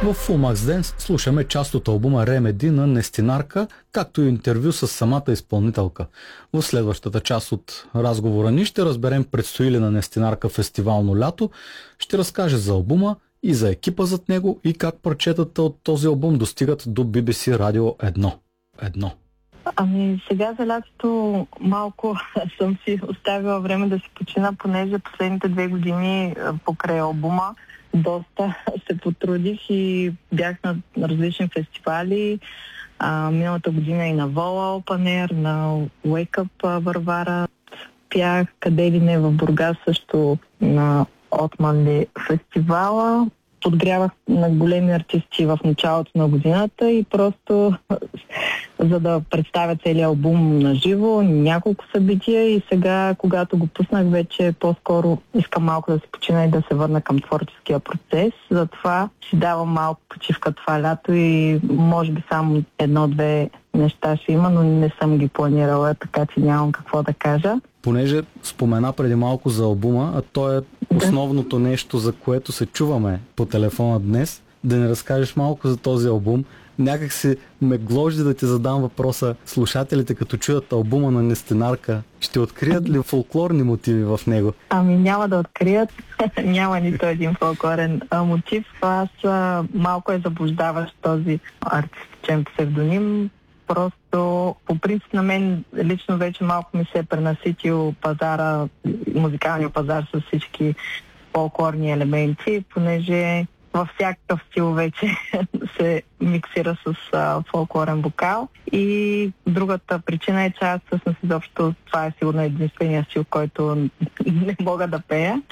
В Full Max Dance слушаме част от албума Remedy на Нестинарка, както и интервю с самата изпълнителка. В следващата част от разговора ни ще разберем предстои ли на Нестинарка фестивално лято, ще разкаже за албума и за екипа зад него и как парчетата от този албум достигат до BBC Radio 1. Ами сега за лятото малко съм си оставила време да си почина, понеже последните 2 години покрай албума доста се потрудих и бях на различни фестивали. Миналата година и на Vola Open Air, на Wake Up Варвара. Пях къде ли не в Бургас също на Отманли фестивала. Подгрявах на големи артисти в началото на годината и просто за да представя целият албум на живо, няколко събития и сега, когато го пуснах, вече по-скоро искам малко да се почина и да се върна към творческия процес. Затова си давам малко почивка това лято и може би само 1-2 неща ще има, но не съм ги планирала, така че нямам какво да кажа. Понеже спомена преди малко за албума, а то е основното нещо, за което се чуваме по телефона днес, да ни разкажеш малко за този албум. Някак си ме гложди да ти задам въпроса, слушателите като чуят албума на Нестинарка, ще открият ли фолклорни мотиви в него? Ами няма да открият, няма нито един фолклорен мотив. Аз малко е заблуждаващ този артистичен псевдоним. Просто по принцип на мен лично вече малко ми се е пренаситил пазара, музикалния пазар с всички фолклорни елементи, понеже във всякакъв стил вече се миксира с фолклорен вокал. И другата причина е, че аз всъщност изобщо това е сигурно единствения стил, който не мога да пея.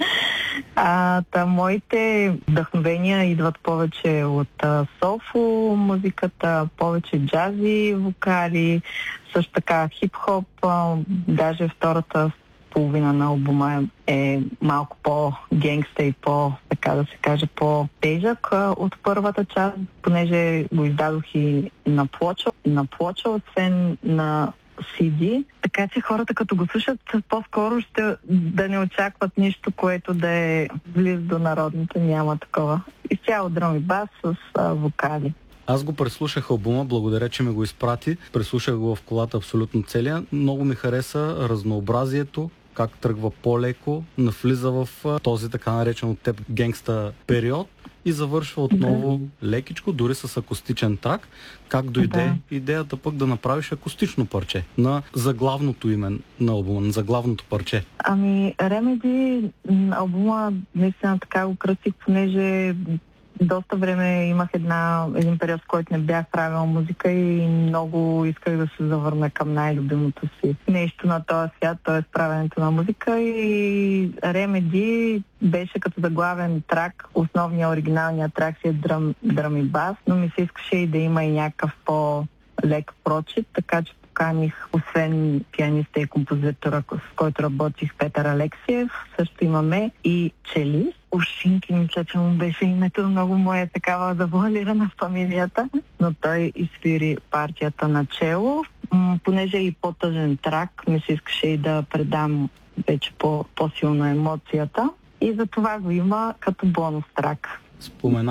Моите вдъхновения идват повече от софо музиката, повече джази вокали, също така хип-хоп, даже втората половина на албума е малко по-генгста и така да се каже, по-тежък от първата част, понеже го издадох и на плоча, освен на CD. Така че хората като го слушат, по-скоро ще да не очакват нищо, което да е близо до народното, няма такова. Изцяло дръм и бас с вокали. Аз го преслушах албума, благодаря, че ми го изпрати. Преслушах го в колата абсолютно целия. Много ми хареса разнообразието, как тръгва по-леко, навлиза в този така наречен от теб генгста период и завършва отново лекичко, дори с акустичен трак. Как дойде идеята пък да направиш акустично парче на заглавното име на албума, на заглавното парче? Ами, Remedy албума наистина така го кръстих, понеже доста време имах един период, в който не бях правила музика и много исках да се завърна към най-любимото си нещо на този свят, т.е. правенето на музика, и Remedy беше като заглавен трак. Основният оригиналният трак си е дръм и бас, но ми се искаше и да има и някакъв по-лек прочит, така че поканих, освен пианиста и композитора, с който работих, Петър Алексиев, също имаме и челист. Ушинки, мисля, че му беше името, много му е такава завуалирана фамилията, но той изсвири партията на чело. Понеже е и по-тъжен трак, ми се искаше и да предам вече по-силна емоцията и за това го има като бонус трак. Спомена